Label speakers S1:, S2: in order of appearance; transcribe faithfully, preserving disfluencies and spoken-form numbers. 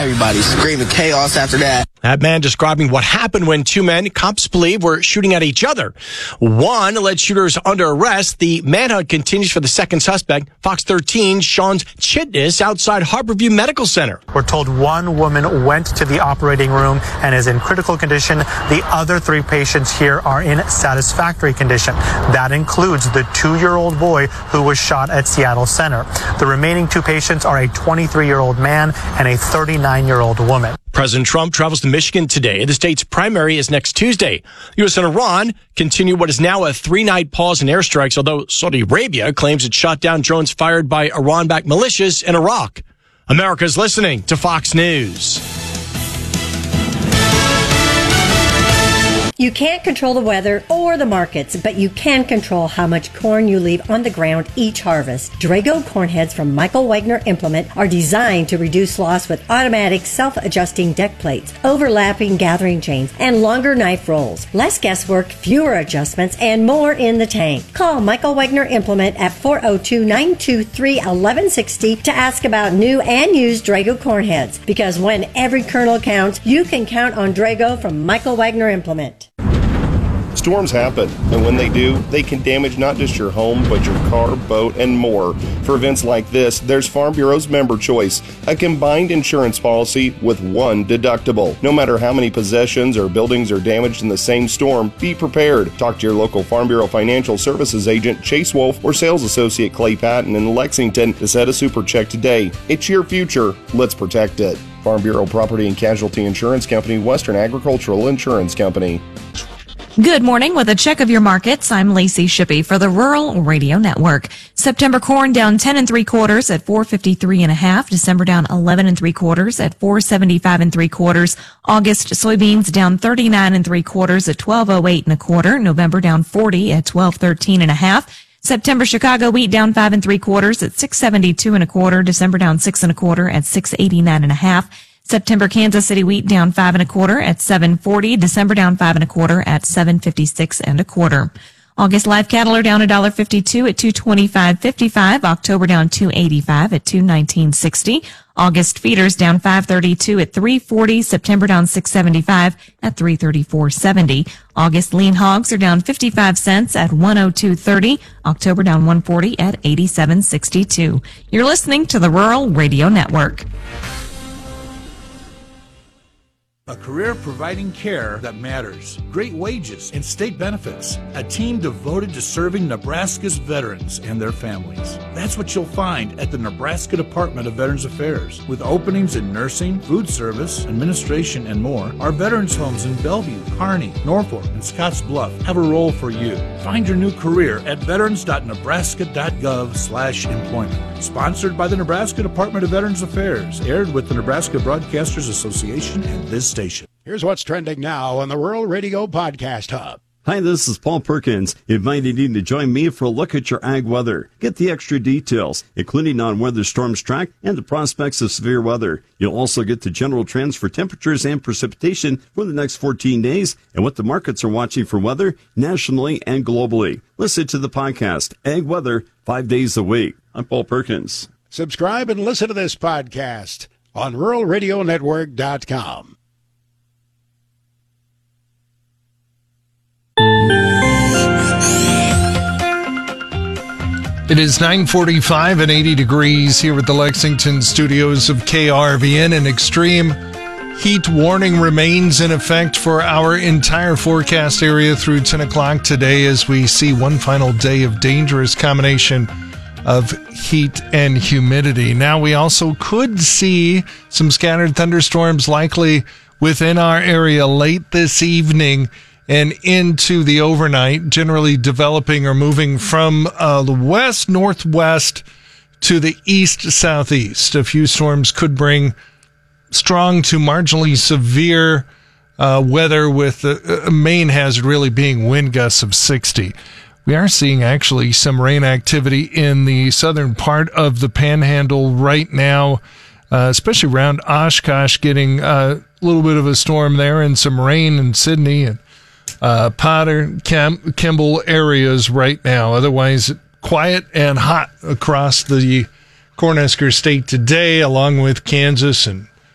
S1: Everybody's screaming chaos after that.
S2: That man describing what happened when two men cops believe were shooting at each other. One alleged shooter is under arrest. The manhunt continues for the second suspect, Fox thirteen Sean's Chitness, outside Harborview Medical Center.
S3: We're told one woman went to the operating room and is in critical condition. The other three patients here are in satisfactory condition. That includes the two-year-old boy who was shot at Seattle Center. The remaining two patients are a twenty-three-year-old man and a thirty-nine-year-old woman.
S2: President Trump travels to Michigan today. The state's primary is next Tuesday. U S and Iran continue what is now a three-night pause in airstrikes, although Saudi Arabia claims it shot down drones fired by Iran-backed militias in Iraq. America's listening to Fox News.
S4: You can't control the weather or the markets, but you can control how much corn you leave on the ground each harvest. Drago corn heads from Michael Wagner Implement are designed to reduce loss with automatic self-adjusting deck plates, overlapping gathering chains, and longer knife rolls. Less guesswork, fewer adjustments, and more in the tank. Call Michael Wagner Implement at four oh two, nine two three, one one six oh to ask about new and used Drago corn heads. Because when every kernel counts, you can count on Drago from Michael Wagner Implement.
S5: Storms happen, and when they do, they can damage not just your home, but your car, boat, and more. For events like this, there's Farm Bureau's Member Choice, a combined insurance policy with one deductible. No matter how many possessions or buildings are damaged in the same storm, be prepared. Talk to your local Farm Bureau Financial Services agent, Chase Wolf, or sales associate Clay Patton in Lexington to set a super check today. It's your future. Let's protect it. Farm Bureau Property and Casualty Insurance Company, Western Agricultural Insurance Company.
S6: Good morning. With a check of your markets, I'm Lacey Shippey for the Rural Radio Network. September corn down ten and three quarters at four fifty-three and a half. December down eleven and three quarters at four seventy-five and three quarters. August soybeans down thirty-nine and three quarters at twelve oh eight and a quarter. November down forty at twelve thirteen and a half. September Chicago wheat down five and three quarters at six seventy-two and a quarter. December down six and a quarter at six eighty-nine and a half. September Kansas City wheat down five and a quarter at seven forty. December down five and a quarter at seven fifty-six and a quarter. August live cattle are down one dollar fifty-two at two twenty-five fifty-five. October down two eighty-five at two nineteen sixty. August feeders down five thirty-two at three forty. September down six seventy-five at three thirty-four seventy. August lean hogs are down fifty-five cents at one oh two thirty. October down one forty at eighty-seven sixty-two. You're listening to the Rural Radio Network.
S7: A career providing care that matters, great wages and state benefits, a team devoted to serving Nebraska's veterans and their families. That's what you'll find at the Nebraska Department of Veterans Affairs. With openings in nursing, food service, administration, and more, our veterans homes in Bellevue, Kearney, Norfolk, and Scotts Bluff have a role for you. Find your new career at veterans.nebraska.gov slash employment. Sponsored by the Nebraska Department of Veterans Affairs, aired with the Nebraska Broadcasters Association and this station.
S8: Here's what's trending now on the Rural Radio Podcast Hub.
S9: Hi, this is Paul Perkins, inviting you to join me for a look at your ag weather. Get the extra details, including on where the storms track and the prospects of severe weather. You'll also get the general trends for temperatures and precipitation for the next fourteen days and what the markets are watching for weather nationally and globally. Listen to the podcast, Ag Weather, five days a week. I'm Paul Perkins.
S8: Subscribe and listen to this podcast on rural radio network dot com.
S10: It is nine forty-five and eighty degrees here at the Lexington studios of K R V N. An extreme heat warning remains in effect for our entire forecast area through ten o'clock today as we see one final day of dangerous combination of heat and humidity. Now, we also could see some scattered thunderstorms likely within our area late this evening and into the overnight, generally developing or moving from uh, the west northwest to the east southeast. A few storms could bring strong to marginally severe uh, weather, with the uh, main hazard really being wind gusts of sixty. We are seeing actually some rain activity in the southern part of the Panhandle right now, uh, especially around Oshkosh, getting uh, a little bit of a storm there, and some rain in Sydney and uh, Potter, Kem- Kimball areas right now. Otherwise, quiet and hot across the Cornhusker State today, along with Kansas and